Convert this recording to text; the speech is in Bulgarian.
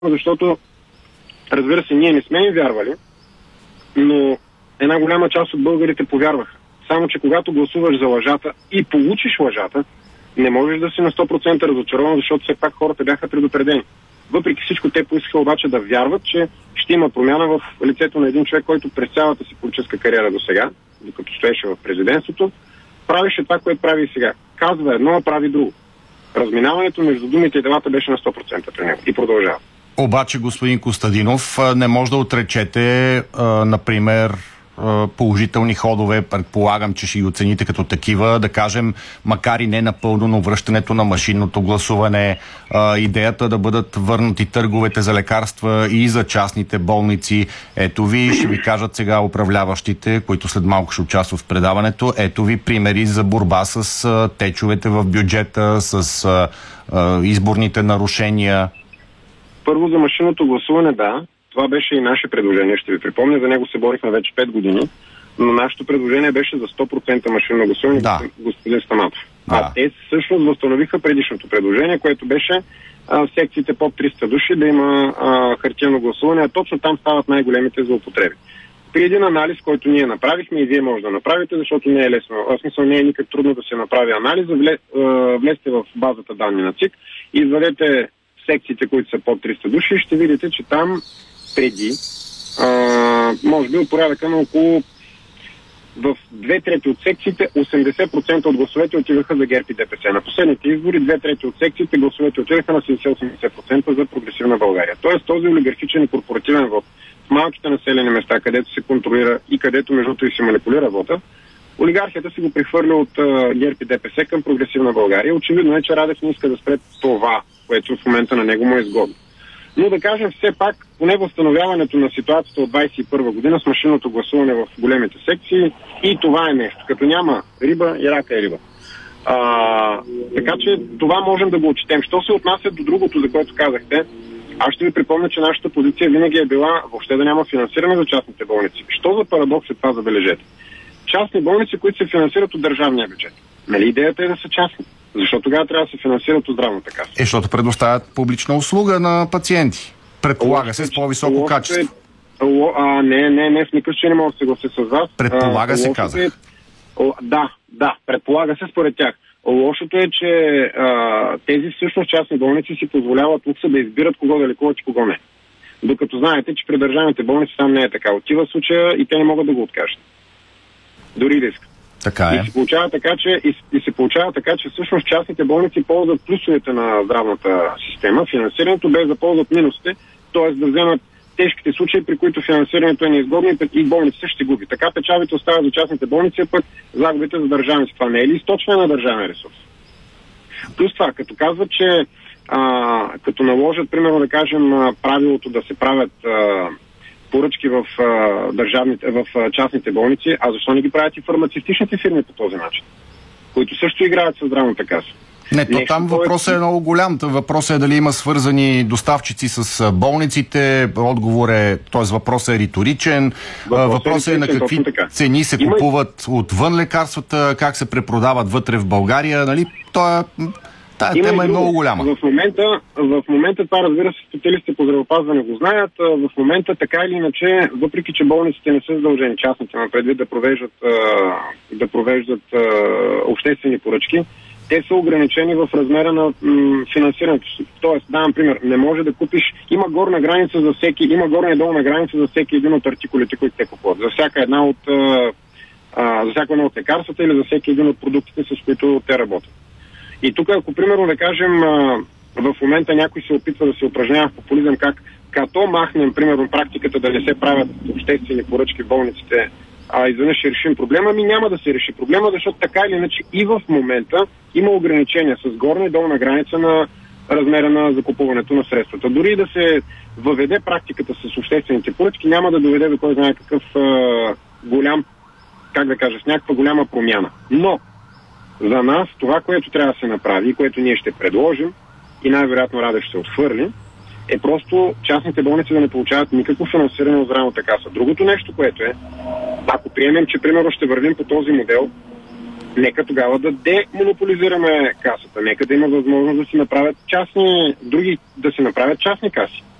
защото, разбира се, ние не сме им вярвали, но една голяма част от българите повярваха. Само че когато гласуваш за лъжата и получиш лъжата, не можеш да си на 100% разочарован, защото все пак хората бяха предупредени. Въпреки всичко, те поискаха обаче да вярват, че ще има промяна в лицето на един човек, който през цялата си политическа кариера до сега, докато стоеше в президентството, правеше това, което прави и сега. Казва едно, а прави друго. Разминаването между думите и делата беше на 100% при него и продължава. Обаче, господин Костадинов, не може да отречете, например, положителни ходове, предполагам, че ще ги оцените като такива, да кажем, макар и не напълно, но връщането на машинното гласуване, идеята да бъдат върнати търговете за лекарства и за частните болници. Ето ви, ще ви кажат сега управляващите, които след малко ще участват в предаването, ето ви примери за борба с течовете в бюджета, с изборните нарушения. Първо за машинното гласуване, да. Това беше и наше предложение, ще ви припомня. За него се борихме вече 5 години, но нашето предложение беше за 100% машинно гласуване, господин Стаматов. Да. Те всъщност възстановиха предишното предложение, което беше секциите под 300 души да има хартиено гласуване, а точно там стават най-големите злоупотреби. При един анализ, който ние направихме и вие може да направите, защото не е лесно. В смисъл не е никак трудно да се направи анализ, влезте в базата данни на ЦИК и извадете секциите, които са под 300 души, ще видите, че там преди, може би от порядъка на около в 2/3 от секциите 80% от гласовете отиваха за ГЕРБ и ДПС. На последните избори 2/3 от секциите гласовете отиваха на 70-80% за Прогресивна България. Тоест този олигархичен и корпоративен вод в малките населени места, където се контролира и където между и се манипулира вода, олигархията си го прехвърля от ГЕРБ и ДПС към Прогресивна България. Очевидно е, че Радев не иска да спре това, което в момента на него му е изгодно. Но да кажем все пак, поне възстановяването на ситуацията от 2021 година с машинното гласуване в големите секции и това е нещо. Като няма риба, и рака е риба. Така че това можем да го отчетем. Що се отнася до другото, за което казахте, аз ще ви припомня, че нашата позиция винаги е била въобще да няма финансиране за частните болници. Що за парадокс е това, забележете? Частни болници, които се финансират от държавния бюджет. Нали идеята е да са частни? Защо тогава трябва да се финансират от здравната каса? Защото предоставят публична услуга на пациенти. Предполага се с по-високо качество. Не, в никакъв случай не мога да се гласи с вас. Предполага се, казах. Да, предполага се според тях. Лошото е, че тези всъщност частни болници си позволяват лукса да избират кого да лекуват и кого не. Докато знаете, че при държавните болници там не е така. Отива случая и те не могат да го откажат. Дори да искат. Така е. И се получава така, че всъщност частните болници ползват плюсовете на здравната система, финансирането, без да ползват минусите, т.е. да вземат тежките случаи, при които финансирането е неизгодно и болниците ще губи. Така печалбите остават за частните болници, а пък загубите за държавните. Това не е ли източване на държавен ресурс? Плюс това, като казват, че като наложат, примерно да кажем, правилото да се правят поръчки в частните болници, а защо не ги правят и фармацевтичните фирми по този начин, които също играят със здравната каса? Не, то там въпросът е много голям. Въпросът е дали има свързани доставчици с болниците. Отговор е, т.е. въпросът е риторичен. Въпросът е на какви цени се купуват отвън лекарствата, как се препродават вътре в България. Нали? Тая тема е много голяма. В момента това, разбира се, специалистите по здравеопазване го знаят. В момента така или иначе, въпреки че болниците не са задължени, частните на предвид да провеждат обществени поръчки, те са ограничени в размера на финансирането. Тоест, давам пример, не може да купиш, има горна и долна граница за всеки един от артикулите, които те купуват. За всяко едно от лекарствата или за всеки един от продуктите, с които те работят. И тук, ако примерно да кажем, в момента някой се опитва да се упражнява в популизъм, като махнем, примерно, практиката да не се правят обществени поръчки в болниците, изведнъж ще решим проблема, няма да се реши проблема, защото така или иначе и в момента има ограничения с горна и долна граница на размера на закупуването на средствата. Дори да се въведе практиката с обществените поръчки, няма да доведе до кой знае какъв с някаква голяма промяна. Но за нас това, което трябва да се направи и което ние ще предложим и най-вероятно Радев ще се отхвърли, е просто частните болници да не получават никакво финансиране от здравната каса. Другото нещо, което е, ако приемем, че примерно ще вървим по този модел, нека тогава да демонополизираме касата. Нека да има възможност да си направят частни каси.